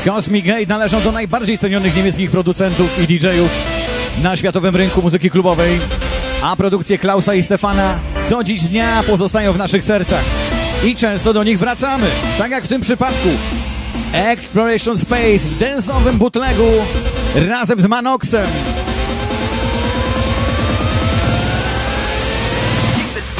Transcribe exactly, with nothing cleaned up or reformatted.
Cosmic Gate należą do najbardziej cenionych niemieckich producentów i D J-ów na światowym rynku muzyki klubowej, a produkcje Klausa i Stefana do dziś dnia pozostają w naszych sercach i często do nich wracamy, tak jak w tym przypadku. Exploration Space w dance'owym bootlegu razem z Manoxem.